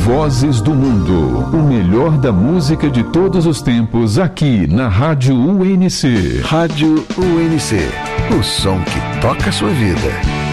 Vozes do Mundo, o melhor da música de todos os tempos, aqui na Rádio UNC. Rádio UNC, o som que toca a sua vida.